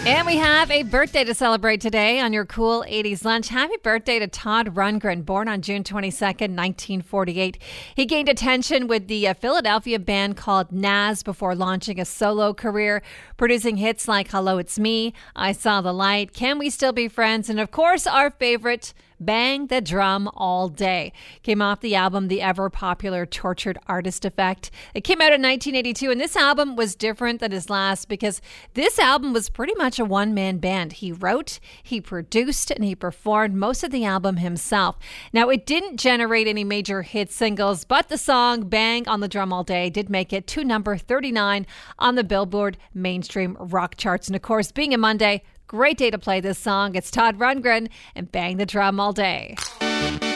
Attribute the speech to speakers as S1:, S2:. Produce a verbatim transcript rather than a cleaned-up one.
S1: And we have a birthday to celebrate today on your Cool eighties Lunch. Happy birthday to Todd Rundgren, born on June twenty-second, nineteen forty-eight. He gained attention with the uh, Philadelphia band called Nazz before launching a solo career, producing hits like Hello, It's Me, I Saw the Light, Can We Still Be Friends, and of course our favorite, Bang the Drum All Day. Came off the album The Ever Popular Tortured Artist Effect. It came out in nineteen eighty-two, and this album was different than his last because this album was pretty much a one-man band. He wrote, he produced, and he performed most of the album himself. Now, it didn't generate any major hit singles, but the song Bang on the Drum All Day did make it to number thirty-nine on the Billboard mainstream rock charts. And of course, being a Monday, great day to play this song. It's Todd Rundgren and Bang the Drum All Day.